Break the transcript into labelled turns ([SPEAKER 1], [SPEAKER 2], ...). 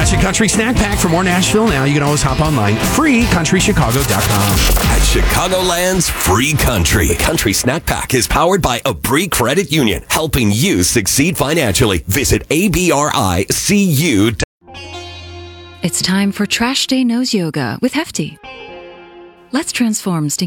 [SPEAKER 1] Classic Country Snack Pack. For more Nashville Now, you can always hop online. Free, countrychicago.com.
[SPEAKER 2] At Chicagoland's Free Country. The Country Snack Pack is powered by Abri Credit Union, helping you succeed financially. Visit ABRICU.
[SPEAKER 3] It's time for Trash Day Nose Yoga with Hefty. Let's transform